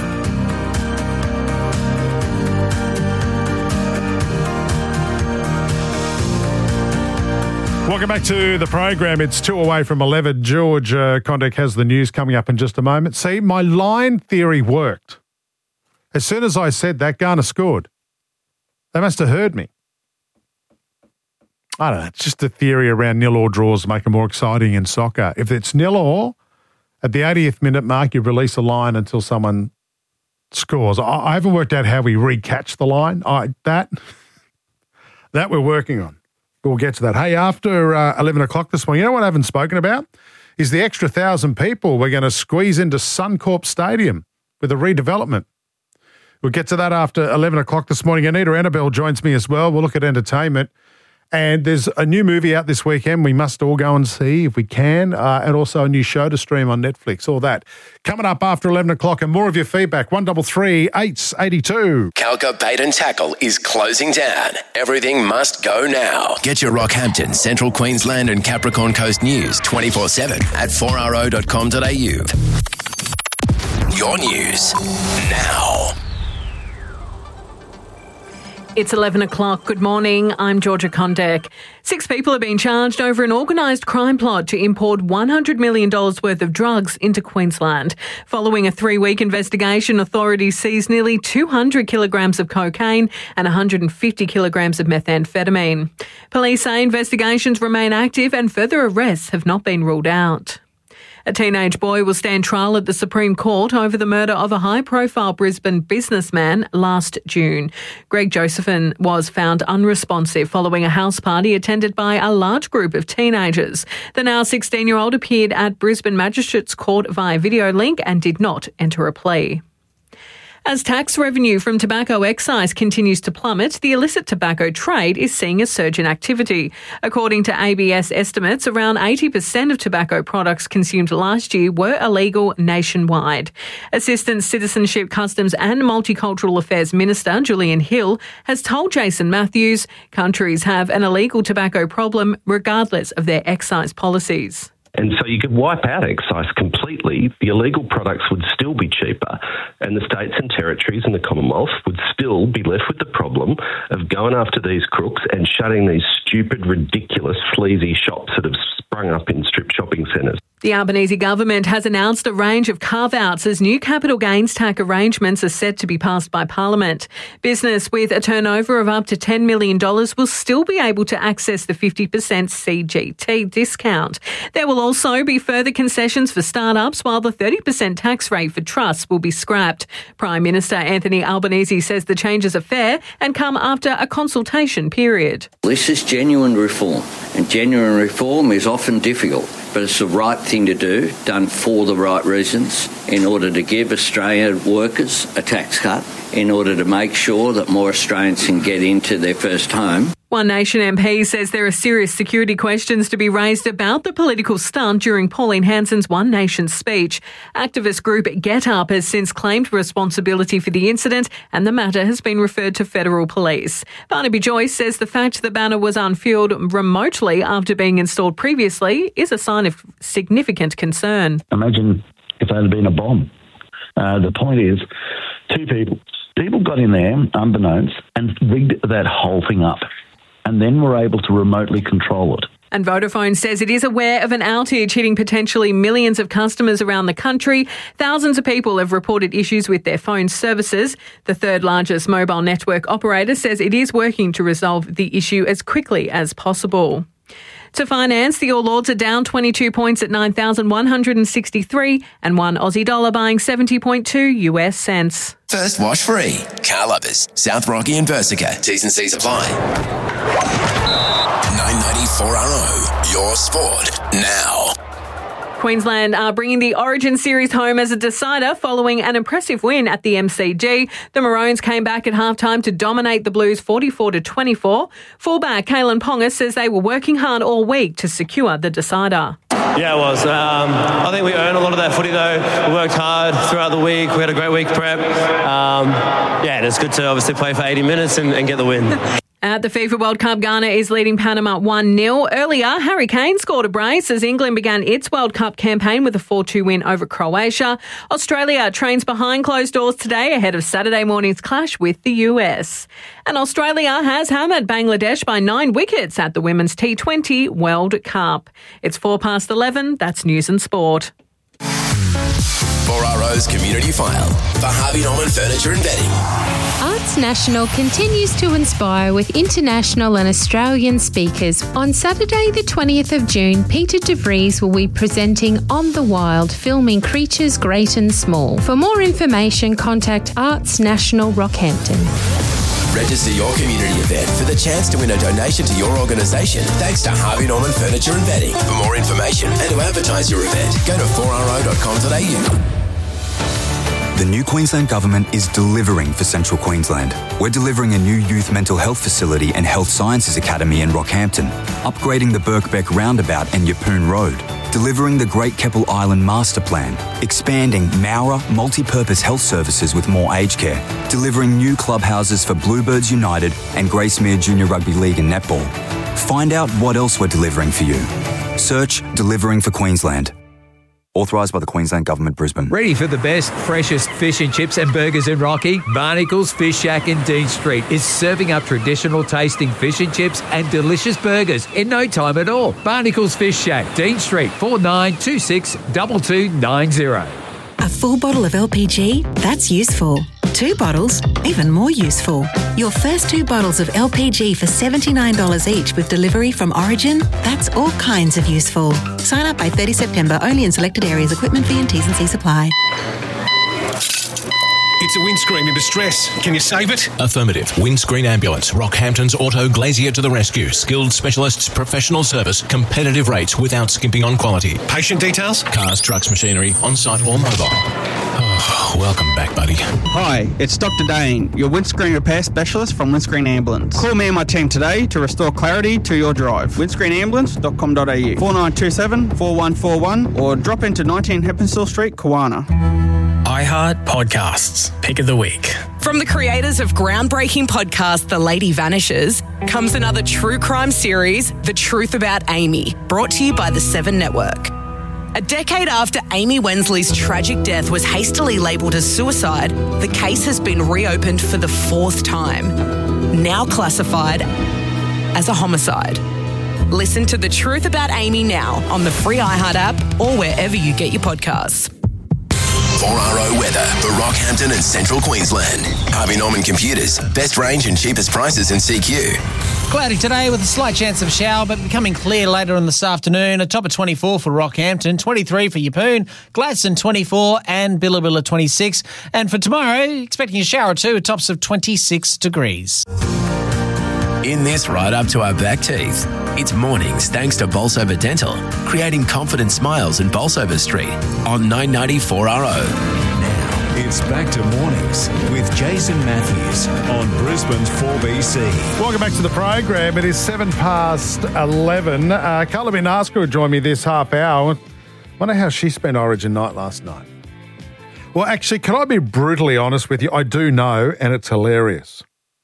Welcome back to the program. It's 2 away from 11. George Condick has the news coming up in just a moment. See, my line theory worked. As soon as I said that, Garner scored. They must have heard me. I don't know. It's just a theory around nil-all draws make it more exciting in soccer. If it's nil-all, at the 80th minute mark, you release a line until someone scores. I haven't worked out how we recatch the line. That we're working on. We'll get to that. Hey, after 11 o'clock this morning, you know what I haven't spoken about? Is the extra 1,000 people we're going to squeeze into Suncorp Stadium with a redevelopment. We'll get to that after 11 o'clock this morning. Anita Annabelle joins me as well. We'll look at entertainment. And there's a new movie out this weekend we must all go and see if we can, and also a new show to stream on Netflix, all that. Coming up after 11 o'clock and more of your feedback, 133 882. Calcabait and Tackle is closing down. Everything must go now. Get your Rockhampton, Central Queensland and Capricorn Coast news 24/7 at 4ro.com.au. Your news now. It's 11 o'clock. Good morning. I'm Georgia Condek. 6 people have been charged over an organised crime plot to import $100 million worth of drugs into Queensland. Following a 3-week investigation, authorities seized nearly 200 kilograms of cocaine and 150 kilograms of methamphetamine. Police say investigations remain active and further arrests have not been ruled out. A teenage boy will stand trial at the Supreme Court over the murder of a high-profile Brisbane businessman last June. Greg Josephine was found unresponsive following a house party attended by a large group of teenagers. The now 16-year-old appeared at Brisbane Magistrates Court via video link and did not enter a plea. As tax revenue from tobacco excise continues to plummet, the illicit tobacco trade is seeing a surge in activity. According to ABS estimates, around 80% of tobacco products consumed last year were illegal nationwide. Assistant Citizenship, Customs and Multicultural Affairs Minister Julian Hill has told Jason Matthews countries have an illegal tobacco problem regardless of their excise policies. And so you could wipe out excise completely. The illegal products would still be cheaper, and the states and territories and the Commonwealth would still be left with the problem of going after these crooks and shutting these stupid, ridiculous, sleazy shops that have sprung up in strip shopping centres. The Albanese government has announced a range of carve-outs as new capital gains tax arrangements are set to be passed by Parliament. Business with a turnover of up to $10 million will still be able to access the 50% CGT discount. There will also be further concessions for startups, while the 30% tax rate for trusts will be scrapped. Prime Minister Anthony Albanese says the changes are fair and come after a consultation period. This is genuine reform, and genuine reform is often difficult, but it's the right thing to do, done for the right reasons, in order to give Australian workers a tax cut, in order to make sure that more Australians can get into their first home. One Nation MP says there are serious security questions to be raised about the political stunt during Pauline Hanson's One Nation speech. Activist group Get Up has since claimed responsibility for the incident, and the matter has been referred to federal police. Barnaby Joyce says the fact the banner was unfurled remotely after being installed previously is a sign of significant concern. Imagine if there had been a bomb. The point is, 2 people got in there unbeknownst and rigged that whole thing up, and then were able to remotely control it. And Vodafone says it is aware of an outage hitting potentially millions of customers around the country. Thousands of people have reported issues with their phone services. The third largest mobile network operator says it is working to resolve the issue as quickly as possible. To finance, the All Lords are down 22 points at 9,163 and one Aussie dollar buying 70.2 US cents. First wash free. Car Lovers, South Rocky and Versica. T's and C's apply. 994RO, your sport now. Queensland are bringing the Origin Series home as a decider following an impressive win at the MCG. The Maroons came back at halftime to dominate the Blues 44-24. Fullback Kalen Ponga says they were working hard all week to secure the decider. Yeah, it was. I think we earned a lot of that footy though. We worked hard throughout the week. We had a great week prep. It's good to obviously play for 80 minutes and get the win. At the FIFA World Cup, Ghana is leading Panama 1-0. Earlier, Harry Kane scored a brace as England began its World Cup campaign with a 4-2 win over Croatia. Australia trains behind closed doors today ahead of Saturday morning's clash with the US. And Australia has hammered Bangladesh by 9 wickets at the Women's T20 World Cup. It's 11:04. That's news and sport. 4RO's Community File for Harvey Norman Furniture and Bedding. Arts National continues to inspire with international and Australian speakers. On Saturday the 20th of June, Peter de Vries will be presenting On the Wild, filming creatures great and small. For more information, contact Arts National Rockhampton. Register your community event for the chance to win a donation to your organisation thanks to Harvey Norman Furniture and Bedding. For more information and to advertise your event, go to 4ro.com.au. The new Queensland Government is delivering for Central Queensland. We're delivering a new youth mental health facility and health sciences academy in Rockhampton, upgrading the Birkbeck roundabout and Yeppoon Road, delivering the Great Keppel Island Master Plan, expanding Mowra multi-purpose health services with more aged care, delivering new clubhouses for Bluebirds United and Gracemere Junior Rugby League and Netball. Find out what else we're delivering for you. Search Delivering for Queensland. Authorised by the Queensland Government, Brisbane. Ready for the best, freshest fish and chips and burgers in Rocky? Barnacles Fish Shack in Dean Street is serving up traditional tasting fish and chips and delicious burgers in no time at all. Barnacles Fish Shack, Dean Street, 4926 2290. A full bottle of LPG? That's useful. 2 bottles? Even more useful. Your first 2 bottles of LPG for $79 each with delivery from Origin? That's all kinds of useful. Sign up by 30 September only in selected areas. Equipment fee and T's and C's apply. It's a windscreen in distress. Can you save it? Affirmative. Windscreen Ambulance. Rockhampton's Auto Glazier to the rescue. Skilled specialists, professional service, competitive rates without skimping on quality. Patient details? Cars, trucks, machinery, on-site or mobile. Oh, welcome back, buddy. Hi, it's Dr. Dane, your windscreen repair specialist from Windscreen Ambulance. Call me and my team today to restore clarity to your drive. windscreenambulance.com.au 4927 4141 or drop into 19 Heppenstall Street, Kawana. iHeart Podcasts, Pick of the Week. From the creators of groundbreaking podcast The Lady Vanishes comes another true crime series, The Truth About Amy, brought to you by the 7 Network. A decade after Amy Wensley's tragic death was hastily labelled as suicide, the case has been reopened for the 4th time, now classified as a homicide. Listen to The Truth About Amy now on the free iHeart app or wherever you get your podcasts. 4RO weather for Rockhampton and Central Queensland. Harvey Norman Computers. Best range and cheapest prices in CQ. Cloudy today with a slight chance of shower, but becoming clear later on this afternoon. A top of 24 for Rockhampton, 23 for Yeppoon, Gladstone 24 and Billabilla 26. And for tomorrow, expecting a shower or two at tops of 26 degrees. In this right up to our back teeth, it's mornings thanks to Bolsover Dental, creating confident smiles in Bolsover Street on 990 4RO. Now, it's back to mornings with Jason Matthews on Brisbane's 4BC. Welcome back to the program. It is 11:07. Carla Minaska will join me this half hour. Wonder how she spent Origin night last night. Well, actually, can I be brutally honest with you? I do know, and it's hilarious.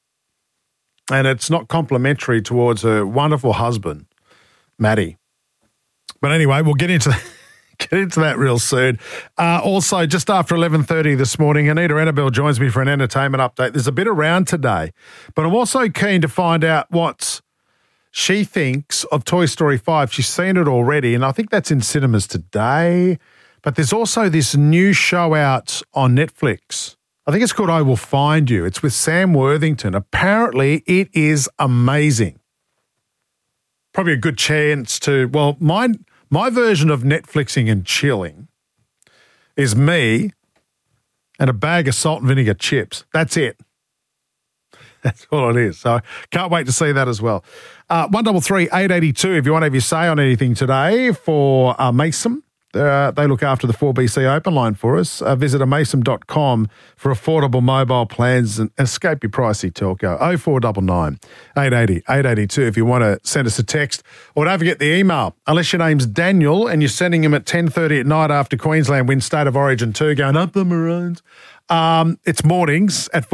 And it's not complimentary towards her wonderful husband, Maddie. But anyway, we'll get into that real soon. Also, just after 11:30 this morning, Anita Annabelle joins me for an entertainment update. There's a bit around today, but I'm also keen to find out what she thinks of Toy Story 5. She's seen it already, and I think that's in cinemas today. But there's also this new show out on Netflix. I think it's called I Will Find You. It's with Sam Worthington. Apparently, it is amazing. Probably a good chance to, well, my version of Netflixing and chilling is me and a bag of salt and vinegar chips. That's it. That's all it is. So can't wait to see that as well. 133 882 if you want to have your say on anything today for Mason. They look after the 4BC open line for us. Visit amason.com for affordable mobile plans and escape your pricey telco. 0499 880 882 if you want to send us a text. Or don't forget the email. Unless your name's Daniel and you're sending him at 10:30 at night after Queensland wins State of Origin 2 going up the Maroons. It's mornings at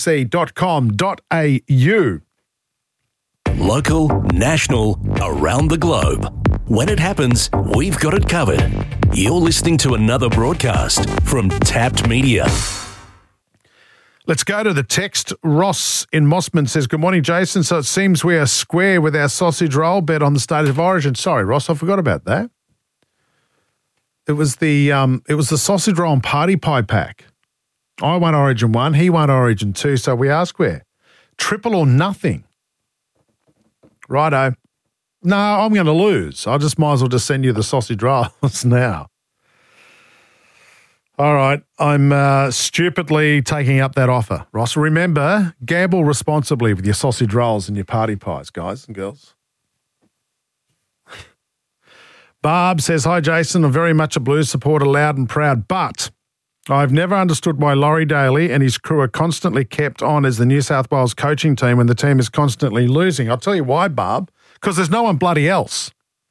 4bc.com.au. Local, national, around the globe. When it happens, we've got it covered. You're listening to another broadcast from Tapped Media. Let's go to the text. Ross in Mossman says, good morning, Jason. So it seems we are square with our sausage roll bet on the State of Origin. Sorry, Ross, I forgot about that. It was the sausage roll and party pie pack. I won Origin 1, he won Origin 2, so we are square. Triple or nothing. Righto. No, I'm going to lose. I just might as well just send you the sausage rolls now. All right. I'm stupidly taking up that offer. Ross, remember, gamble responsibly with your sausage rolls and your party pies, guys and girls. Barb says, hi, Jason. I'm very much a Blues supporter, loud and proud, but I've never understood why Laurie Daly and his crew are constantly kept on as the New South Wales coaching team when the team is constantly losing. I'll tell you why, Barb. Because there's no one bloody else.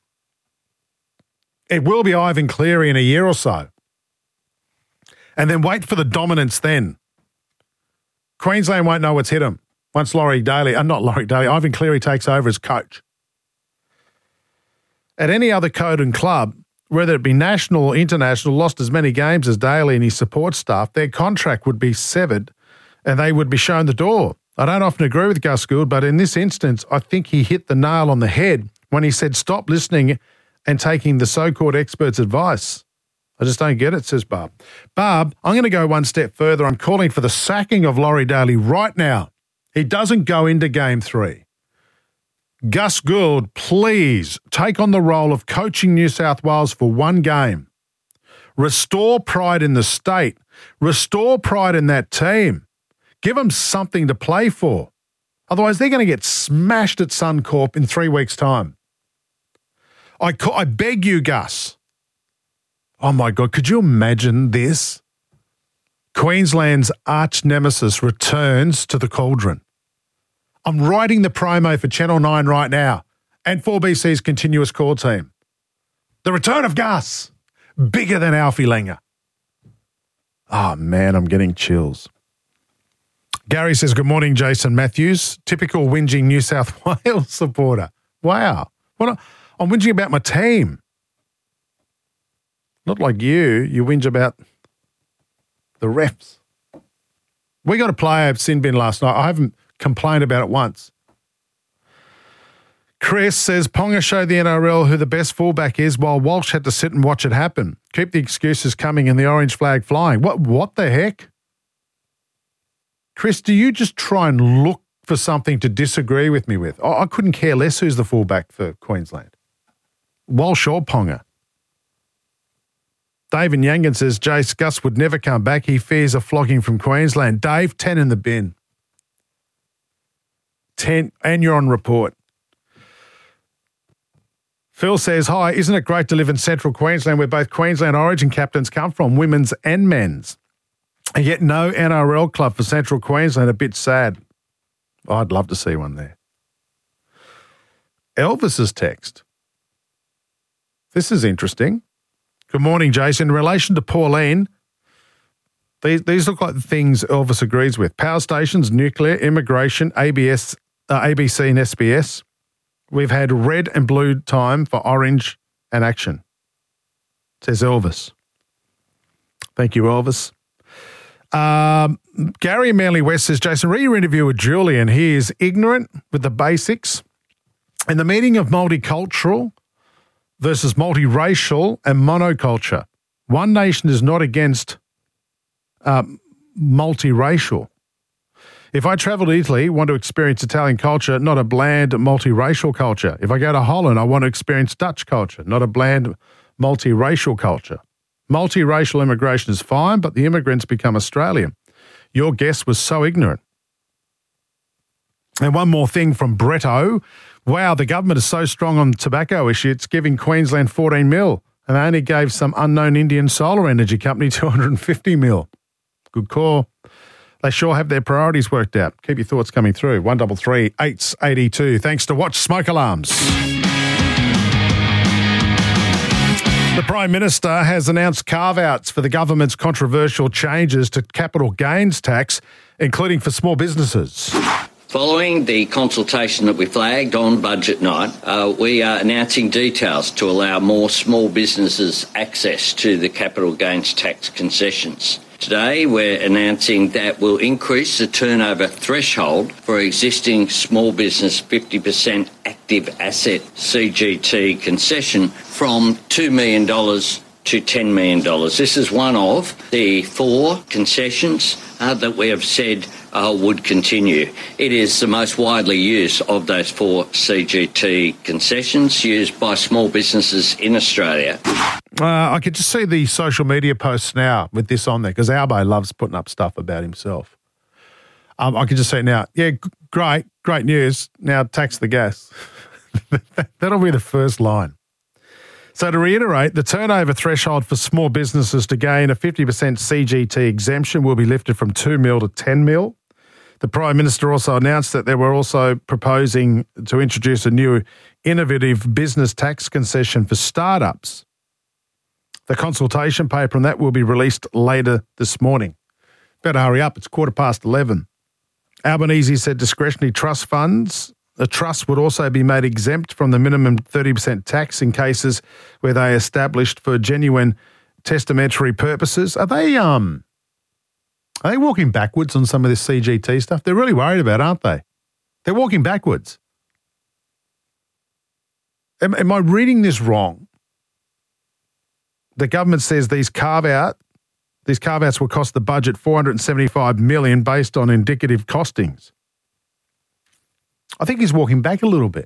It will be Ivan Cleary in a year or so. And then wait for the dominance then. Queensland won't know what's hit them once Ivan Cleary takes over as coach. At any other code and club, whether it be national or international, lost as many games as Daly and his support staff, their contract would be severed and they would be shown the door. I don't often agree with Gus Gould, but in this instance, I think he hit the nail on the head when he said stop listening and taking the so-called experts' advice. I just don't get it, says Barb. Barb, I'm going to go one step further. I'm calling for the sacking of Laurie Daly right now. He doesn't go into Game 3. Gus Gould, please take on the role of coaching New South Wales for one game. Restore pride in the state. Restore pride in that team. Give them something to play for. Otherwise, they're going to get smashed at Suncorp in 3 weeks' time. I beg you, Gus. Oh, my God, could you imagine this? Queensland's arch nemesis returns to the cauldron. I'm writing the promo for Channel 9 right now and 4BC's continuous call team. The return of Gus, bigger than Alfie Langer. Oh, man, I'm getting chills. Gary says, good morning, Jason Matthews. Typical whinging New South Wales supporter. Wow. I'm whinging about my team. Not like you whinge about the refs. We got a player at sin bin last night. I haven't complained about it once. Chris says, Ponga showed the NRL who the best fullback is while Walsh had to sit and watch it happen. Keep the excuses coming and the orange flag flying. What the heck? Chris, do you just try and look for something to disagree with me with? I couldn't care less who's the fullback for Queensland. Walsh or Ponga. Dave in Yangon says, Jace, Gus would never come back. He fears a flogging from Queensland. Dave, 10 in the bin. 10, and you're on report. Phil says, hi, isn't it great to live in central Queensland where both Queensland Origin captains come from, women's and men's? And yet no NRL club for central Queensland, a bit sad. I'd love to see one there. Elvis's text. This is interesting. Good morning, Jason. In relation to Pauline, these look like the things Elvis agrees with. Power stations, nuclear, immigration, ABC and SBS. We've had red and blue time for orange and action, says Elvis. Thank you, Elvis. Gary Manly West says, Jason, read your interview with Julian. He is ignorant with the basics. In the meaning of multicultural versus multiracial and monoculture, one nation is not against multiracial. If I travel to Italy, want to experience Italian culture, not a bland multiracial culture. If I go to Holland, I want to experience Dutch culture, not a bland multiracial culture. Multiracial immigration is fine, but the immigrants become Australian. Your guest was so ignorant. And one more thing from Brett O. Wow, the government is so strong on the tobacco issue, it's giving Queensland 14 mil, and they only gave some unknown Indian solar energy company 250 mil. Good call. They sure have their priorities worked out. Keep your thoughts coming through. 133 882. Thanks to Watch Smoke Alarms. The Prime Minister has announced carve-outs for the government's controversial changes to capital gains tax, including for small businesses. Following the consultation that we flagged on budget night, we are announcing details to allow more small businesses access to the capital gains tax concessions. Today, we're announcing that we'll increase the turnover threshold for existing small business 50% active asset CGT concession from $2 million to $10 million. This is one of the 4 concessions that we have said would continue. It is the most widely used of those 4 CGT concessions used by small businesses in Australia. I could just see the social media posts now with this on there because Albo loves putting up stuff about himself. I could just say now, yeah, great news. Now tax the gas. That'll be the first line. So to reiterate, the turnover threshold for small businesses to gain a 50% CGT exemption will be lifted from 2 mil to 10 mil. The Prime Minister also announced that they were also proposing to introduce a new innovative business tax concession for startups. The consultation paper on that will be released later this morning. Better hurry up, it's 11:15. Albanese said discretionary trust funds The trust would also be made exempt from the minimum 30% tax in cases where they are established for genuine testamentary purposes. Are they walking backwards on some of this CGT stuff? They're really worried about it, aren't they? They're walking backwards. Am I reading this wrong? The government says these carve-outs will cost the budget $475 million based on indicative costings. I think he's walking back a little bit.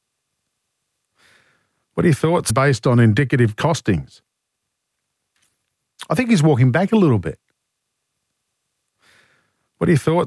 What are your thoughts based on indicative costings? I think he's walking back a little bit. What are your thoughts?